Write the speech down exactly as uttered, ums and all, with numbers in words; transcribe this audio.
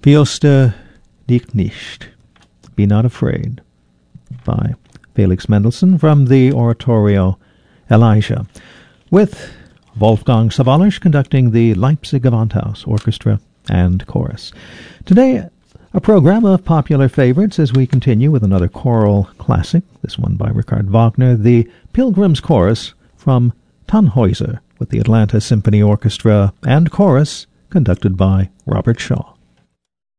Fürchte dich nicht, Be Not Afraid, by Felix Mendelssohn from the oratorio Elijah, with Wolfgang Sawallisch conducting the Leipzig Gewandhaus Orchestra and Chorus. Today, a program of popular favorites as we continue with another choral classic, this one by Richard Wagner, the Pilgrim's Chorus from Tannhäuser, with the Atlanta Symphony Orchestra and Chorus conducted by Robert Shaw.